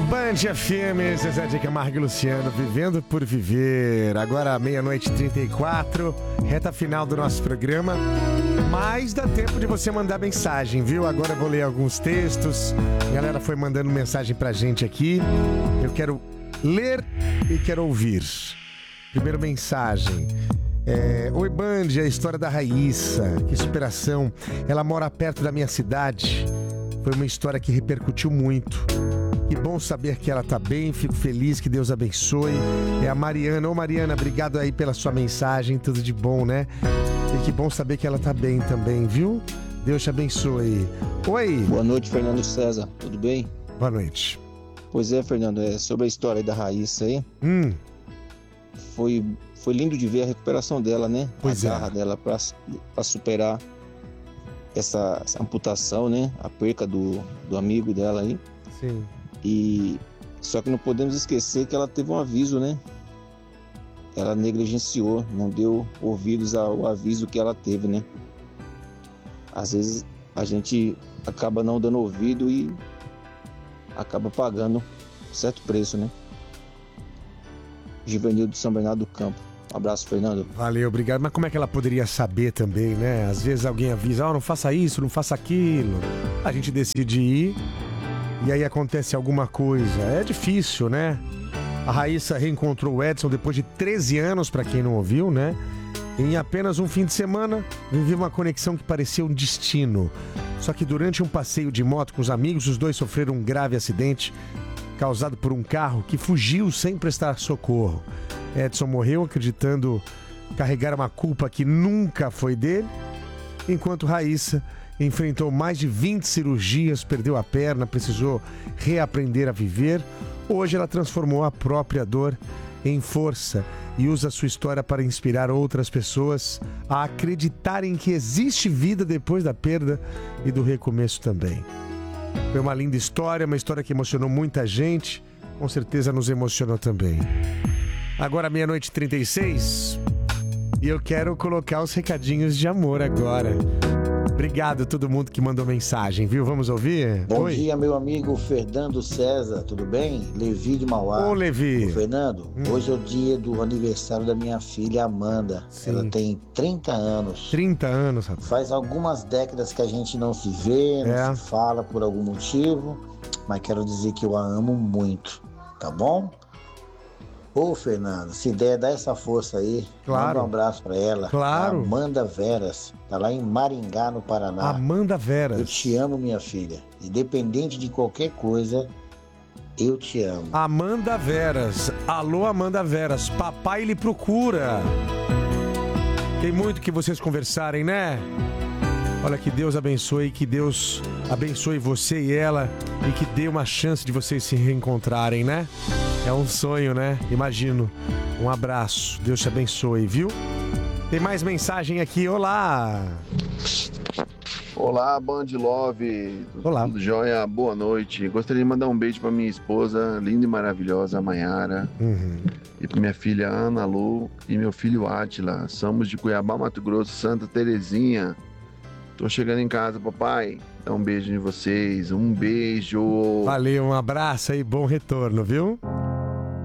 Band FM, Zezé de Camargo e Luciano, vivendo por viver. Agora 00:34, reta final do nosso programa. Mas dá tempo de você mandar mensagem, viu? Agora eu vou ler alguns textos. A galera foi mandando mensagem pra gente aqui. Eu quero ler e quero ouvir. Primeira mensagem. Oi Band, a história da Raíssa. Que superação. Ela mora perto da minha cidade. Foi uma história que repercutiu muito. Que bom saber que ela tá bem, fico feliz, que Deus abençoe. É a Mariana. Ô Mariana, obrigado aí pela sua mensagem, tudo de bom, né? E que bom saber que ela tá bem também, viu? Deus te abençoe. Oi. Boa noite, Fernando César, tudo bem? Boa noite. Pois é, Fernando, sobre a história aí da Raíssa aí. Foi lindo de ver a recuperação dela, né? Pois a garra dela pra superar essa amputação, né? A perca do amigo dela aí. Sim. E só que não podemos esquecer que ela teve um aviso, né? Ela negligenciou, não deu ouvidos ao aviso que ela teve, né? Às vezes a gente acaba não dando ouvido e acaba pagando certo preço, né? Givanildo de São Bernardo do Campo. Um abraço, Fernando. Valeu, obrigado. Mas como é que ela poderia saber também, né? Às vezes alguém avisa, não faça isso, não faça aquilo. A gente decide ir e aí acontece alguma coisa. É difícil, né? A Raíssa reencontrou o Edson depois de 13 anos, pra quem não ouviu, né? Em apenas um fim de semana, viveu uma conexão que parecia um destino. Só que durante um passeio de moto com os amigos, os dois sofreram um grave acidente causado por um carro que fugiu sem prestar socorro. Edson morreu acreditando carregar uma culpa que nunca foi dele, enquanto Raíssa enfrentou mais de 20 cirurgias, perdeu a perna, precisou reaprender a viver. Hoje ela transformou a própria dor em força e usa sua história para inspirar outras pessoas a acreditarem que existe vida depois da perda e do recomeço também. Foi uma linda história, uma história que emocionou muita gente, com certeza nos emocionou também. Agora 00:36 e eu quero colocar os recadinhos de amor agora. Obrigado a todo mundo que mandou mensagem, viu? Vamos ouvir? Bom dia, meu amigo Fernando César, tudo bem? Levi de Mauá. Ô, Levi. Ô, Fernando, hoje é o dia do aniversário da minha filha Amanda. Sim. Ela tem 30 anos. 30 anos, rapaz. Faz algumas décadas que a gente não se vê, não se fala por algum motivo, mas quero dizer que eu a amo muito, tá bom? Ô, Fernando, se der, dá essa força aí. Claro. Manda um abraço pra ela. Claro. Amanda Veras, tá lá em Maringá, no Paraná. Amanda Veras. Eu te amo, minha filha. Independente de qualquer coisa, eu te amo. Amanda Veras. Alô, Amanda Veras. Papai lhe procura. Tem muito que vocês conversarem, né? Olha, que Deus abençoe, que Deus abençoe você e ela e que dê uma chance de vocês se reencontrarem, né? É um sonho, né? Imagino. Um abraço. Deus te abençoe, viu? Tem mais mensagem aqui. Olá! Olá, Band Love. Olá. Tudo jóia? Boa noite. Gostaria de mandar um beijo pra minha esposa, linda e maravilhosa, Mayara. E pra minha filha Ana Lu e meu filho Átila. Somos de Cuiabá, Mato Grosso, Santa Terezinha. Tô chegando em casa, papai. Dá um beijo em vocês. Um beijo. Valeu, um abraço aí, bom retorno, viu?